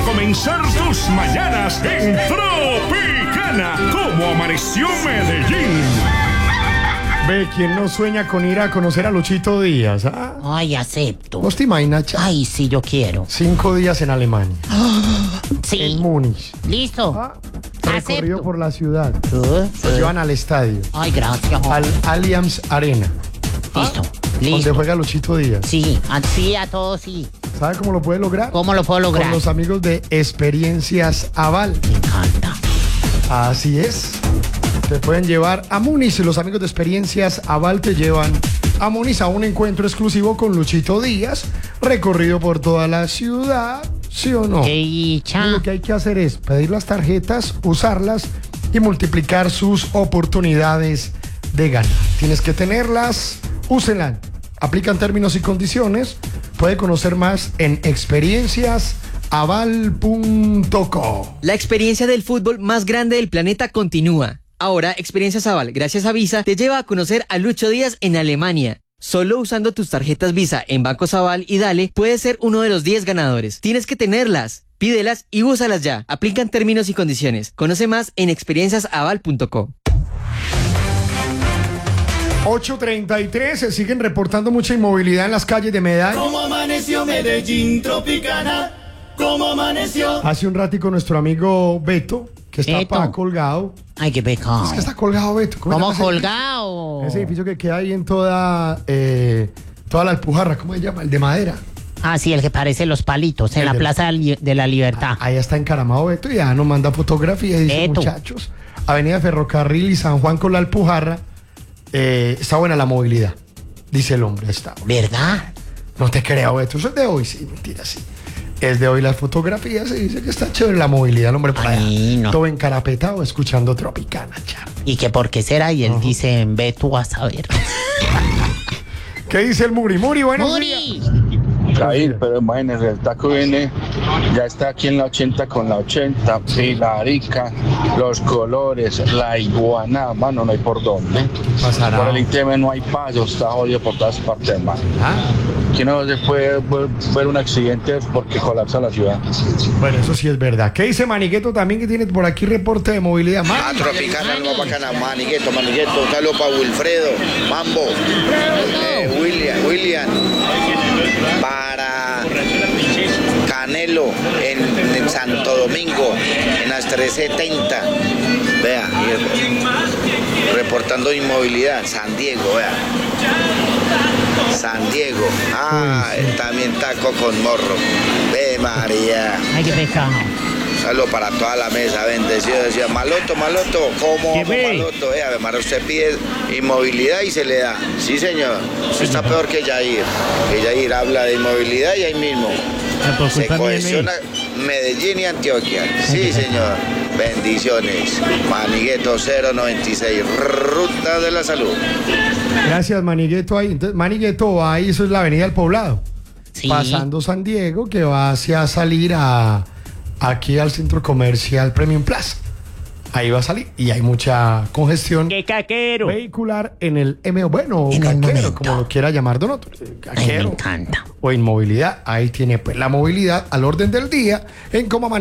comenzar tus mañanas en Tropicana. ¿Cómo amaneció Medellín? Ve, ¿quién no sueña con ir a conocer a Luchito Díaz? ¿Ah? Ay, acepto. ¿Vos te imaginas, Cha? Ay, sí, yo quiero. 5 días en Alemania, Sí. en Múnich. Listo. Ah, recorrido Acepto. por la ciudad. Lo llevan al estadio, Ay, gracias. al Allianz Arena, Listo. donde Listo. juega Luchito Díaz. Sí, sí, a todos sí. ¿Sabe cómo lo puede lograr? ¿Cómo lo puedo lograr? Con los amigos de Experiencias Aval. Me encanta. Así es. Te pueden llevar a Múnich. Los amigos de Experiencias Aval te llevan a Múnich a un encuentro exclusivo con Luchito Díaz, recorrido por toda la ciudad, ¿sí o no? Ey, Cha. Lo que hay que hacer es pedir las tarjetas, usarlas y multiplicar sus oportunidades de ganar. Tienes que tenerlas, úsenlas. Aplican términos y condiciones. Puede conocer más en experienciasaval.co. La experiencia del fútbol más grande del planeta continúa. Ahora, Experiencias Aval, gracias a Visa, te lleva a conocer a Lucho Díaz en Alemania. Solo usando tus tarjetas Visa en Bancos Aval y Dale, puedes ser uno de los 10 ganadores. Tienes que tenerlas, pídelas y úsalas ya. Aplican términos y condiciones. Conoce más en experienciasaval.co. 8:33, se siguen reportando mucha inmovilidad en las calles de Medellín. ¿Cómo amaneció Medellín, Tropicana? ¿Cómo amaneció? Hace un ratico nuestro amigo Beto, que está Beto. colgado. Ay, qué pecado. Es que está colgado, Beto. ¿Cómo se llama colgado? ese edificio que queda ahí en toda la Alpujarra, ¿cómo se llama? El de madera. Ah, sí, el que parece los palitos en El la de- Plaza de la Libertad. Ahí está encaramado Beto y ya nos manda fotografía y dice, Beto. muchachos, Avenida Ferrocarril y San Juan con la Alpujarra, está buena la movilidad, dice el hombre. Está buena. ¿Verdad? No te creo, Beto, eso es de hoy, sí, mentira, sí. Es de hoy las fotografías y dice que está chévere la movilidad, el hombre por allá. Ay, no. Todo encarapetado escuchando Tropicana, chavo. ¿Y que por qué será? Y él dice, ve tú a saber. ¿Qué dice el Muri? Muri, buenos días. ¡Muri! Jair, pero imagínese, el taco viene, ya está aquí en la 80 con la 80, sí, la arica, los colores, la iguana, mano, no hay por dónde. Pasará. Por el ITM no hay paso, está jodido por todas partes, hermano. Ah, Aquí no se puede ver un accidente porque colapsa la ciudad. bueno, eso sí es verdad. ¿Qué dice Manigueto también que tiene por aquí reporte de movilidad? Ah, Tropicana, lo más bacana, Manigueto, un saludo para Wilfredo, Mambo, William, para Canelo en Santo Domingo, en las 370, vea, reportando inmovilidad, San Diego, vea. San Diego, también taco con morro, ve María. Ay, qué pecado. Saludo para toda la mesa, bendecido. Decía, Maloto, ¿cómo vamos, Maloto? Ave María, usted pide inmovilidad y se le da. Sí, señor. Usted está peor que Yair. Que Yair habla de inmovilidad y ahí mismo se cohesiona Medellín y Antioquia. Sí, señor. Bendiciones. Manigueto 096, Ruta de la Salud. Gracias, Manigueto ahí. Entonces, Manigueto ahí, eso es la Avenida del Poblado. Sí. Pasando San Diego, que va hacia salir aquí al centro comercial Premium Plaza. Ahí va a salir y hay mucha congestión ¡Qué caquero! vehicular en el MO, bueno, En el caquero, momento. como lo quiera llamar Don Otto. Ay, me Caquero encanta. o inmovilidad. Ahí tiene pues la movilidad al orden del día en cómo